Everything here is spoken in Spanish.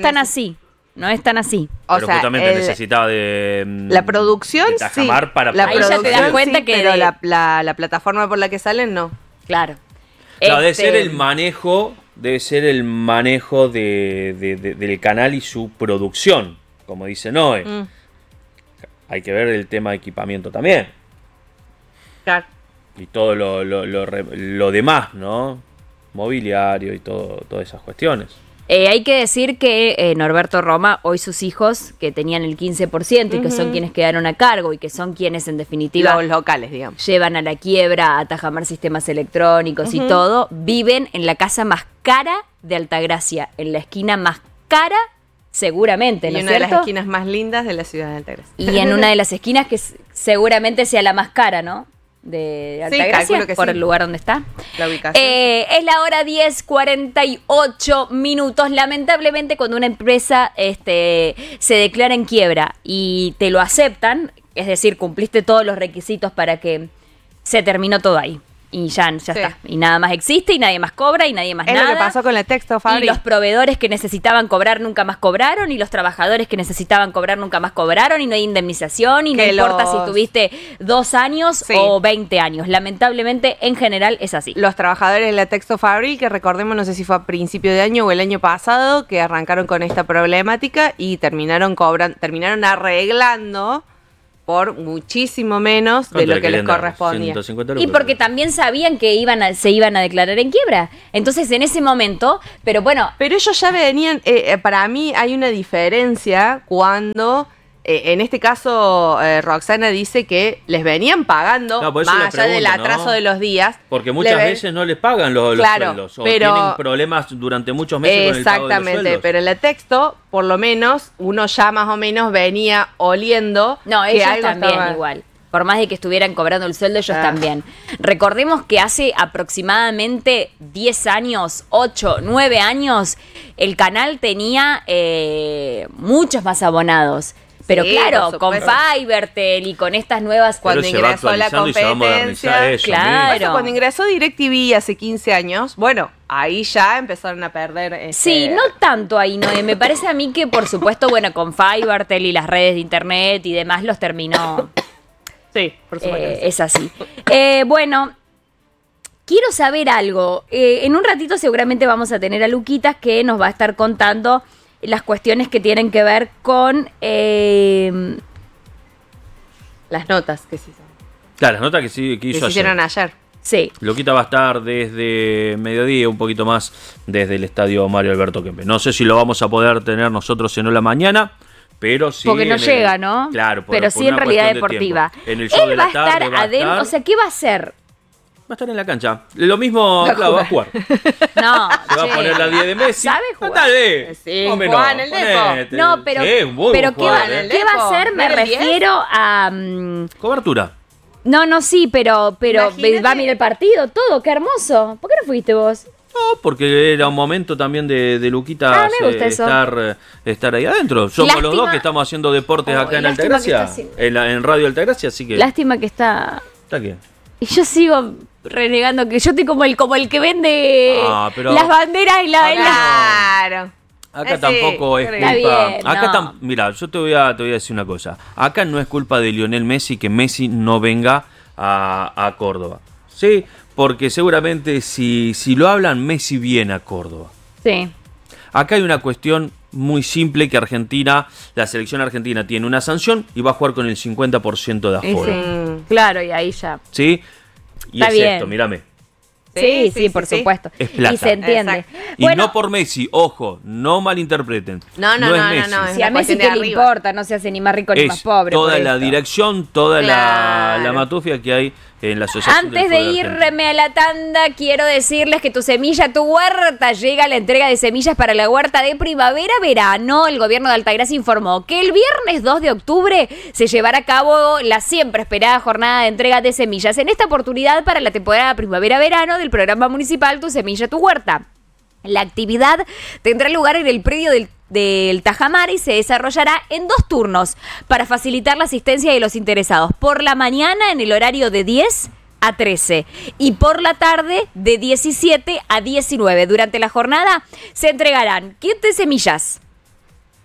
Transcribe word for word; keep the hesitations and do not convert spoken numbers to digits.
tan así. No es tan así. O pero sea, justamente el, necesitaba de... La producción, de Tajamar sí. para la poder Ahí ya te das hacer. cuenta sí, que pero de- la, la, la plataforma por la que salen, no. Claro. Claro, debe Este, ser el manejo, debe ser el manejo de, de- de- del canal y su producción, como dice Noé. Mm, Hay que ver el tema de equipamiento también. claro. Y todo lo, lo, lo, re- lo demás, ¿no? Mobiliario y todo, todas esas cuestiones. Eh, hay que decir que eh, Norberto Roma, hoy sus hijos, que tenían el quince por ciento y que son Ujú. quienes quedaron a cargo y que son quienes en definitiva Los locales, digamos. llevan a la quiebra, a Tajamar sistemas electrónicos y Ujú. todo, viven en la casa más cara de Altagracia, en la esquina más cara, seguramente, Y ¿no es una de las cierto? esquinas más lindas de la ciudad de Altagracia. Y en una de las esquinas que s- seguramente sea la más cara, ¿no? De Sí, Altagracia, calculo que por sí. el lugar donde está. La ubicación. Eh, es la hora diez cuarenta y ocho minutos. Lamentablemente, cuando una empresa este, se declara en quiebra y te lo aceptan, es decir, cumpliste todos los requisitos para que se terminó todo ahí. Y ya, ya Sí. está. Y nada más existe y nadie más cobra y nadie más Es nada. lo que pasó con el texto, Y Fabri. los proveedores que necesitaban cobrar nunca más cobraron, y los trabajadores que necesitaban cobrar nunca más cobraron, y no hay indemnización, y no Que importa los- si tuviste dos años Sí. o veinte años. Lamentablemente, en general, es así. Los trabajadores de la Texto Fabril, que recordemos, no sé si fue a principio de año o el año pasado, que arrancaron con esta problemática y terminaron cobran, terminaron arreglando por muchísimo menos de ¿Cuánto lo le que les querían dar? correspondía. ciento cincuenta Y lucas. porque también sabían que iban a- se iban a declarar en quiebra. Entonces, en ese momento, pero bueno, Pero ellos ya venían, eh, eh, para mí hay una diferencia cuando, eh, en este caso, eh, Roxana dice que les venían pagando, No, por eso más la allá del pregunta, atraso ¿no? de los días. Porque muchas le ven- veces no les pagan los, los Claro, sueldos. O pero- tienen problemas durante muchos meses con el pago de los Exactamente, sueldos. pero en la Texto, por lo menos, uno ya más o menos venía oliendo no, que ellos algo también estaba- igual. Por más de que estuvieran cobrando el sueldo, ellos Ah. también. Recordemos que hace aproximadamente diez años, ocho, nueve años, el canal tenía eh, muchos más abonados. Pero Sí, claro, por con supuesto. Fivertel y con estas nuevas... Cuando Pero se va ingresó la actualizando y se va a competencia, modernizar eso claro. mismo. Cuando ingresó DirecTV hace quince años, bueno, ahí ya empezaron a perder. este, Sí, no tanto ahí, no. Me parece a mí que, por supuesto, bueno, con Fivertel y las redes de internet y demás los terminó. Sí, por supuesto. Eh, es así. Eh, bueno, quiero saber algo. Eh, en un ratito seguramente vamos a tener a Luquitas que nos va a estar contando las cuestiones que tienen que ver con... eh, Las notas que se, Claro, las notas que, sí, que que hizo se hicieron ayer. ayer. sí. Loquita va a estar desde mediodía, un poquito más desde el estadio Mario Alberto Kempes. No sé si lo vamos a poder tener nosotros en la mañana, pero sí. Porque no en el- llega, ¿no? Claro, por- pero por sí en una realidad cuestión de deportiva. tiempo. En el show Él de va la a estar tarde va a adentro, estar- o sea, ¿qué va a hacer? Va a estar en la cancha. Lo mismo, Va a claro, va a jugar. No, Se va a che. poner la diez de Messi. ¿Sabe jugar? Dale. Sí, Hombre, Juan, no, el Depo. ponete. No, pero, Sí, un muy pero buen ¿qué, va, jugador, ¿eh? ¿qué va a Depo, hacer? Me ¿no era el diez? refiero a... mm, Cobertura. no, no, sí, pero, pero Imagínate. va a mirar el partido, todo, qué hermoso. ¿Por qué no fuiste vos? No, porque era un momento también de, de Luquita Ah, me gusta eso. estar, eh, estar ahí adentro. Somos los Lástima- dos que estamos haciendo deportes Oh, acá en lástima que Altagracia, está haciendo- en, la- en Radio Altagracia, así que... Lástima que está... ¿Está qué? Y yo sigo renegando que yo estoy como el, como el que vende Ah, pero- las banderas y la... y la- Claro. Acá Eh, sí, tampoco es está culpa. bien, acá no. tam- mira, yo te voy a te voy a decir una cosa. Acá no es culpa de Lionel Messi que Messi no venga a, a Córdoba. Sí, porque seguramente si si lo hablan Messi viene a Córdoba. Sí. Acá hay una cuestión muy simple que Argentina, la selección argentina tiene una sanción y va a jugar con el cincuenta por ciento de Y aforo. sí, Mm. claro, y ahí ya. ¿Sí? Y Está es bien. esto, mírame. Sí, Sí, sí, sí, por sí, sí. supuesto. Es plata. Y se entiende. Exacto. Y Bueno, no por Messi, ojo, no malinterpreten. No, no, es no, no, Messi. no, es si a una Messi cuestión que de le arriba. importa, no se hace ni más rico ni más Es pobre. toda por la esto. dirección, toda la, Claro. la matufia que hay en la asociación. Antes del de fútbol argentino. irme a la tanda, quiero decirles que tu semilla, tu huerta, llega la entrega de semillas para la huerta de primavera-verano. El gobierno de Altagracia informó que el viernes dos de octubre se llevará a cabo la siempre esperada jornada de entrega de semillas. En esta oportunidad para la temporada primavera-verano del programa municipal Tu Semilla, Tu Huerta. La actividad tendrá lugar en el predio del, del Tajamar y se desarrollará en dos turnos para facilitar la asistencia de los interesados. Por la mañana en el horario de diez a trece y por la tarde de diecisiete a diecinueve. Durante la jornada se entregarán kit de semillas,